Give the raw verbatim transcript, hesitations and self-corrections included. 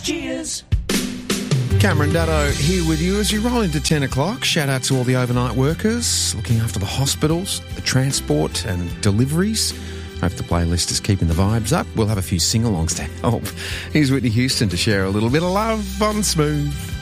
Cheers. Cameron Daddo here with you as you roll into ten o'clock. Shout out to all the overnight workers looking after the hospitals, the transport and deliveries. Hope the playlist is keeping the vibes up. We'll have a few sing-alongs to help. Here's Whitney Houston to share a little bit of love on Smooth.